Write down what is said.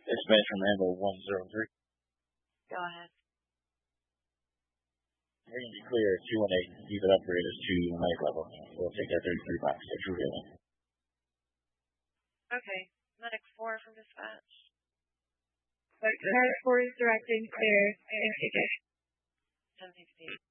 Dispatch from handle 103. Go ahead. We're going to be clear at 218. Keep it upgraded to night level. We'll take our 33 box to True Haven. Okay. Medic 4 from dispatch. Medic 4 is directing clear. 1068.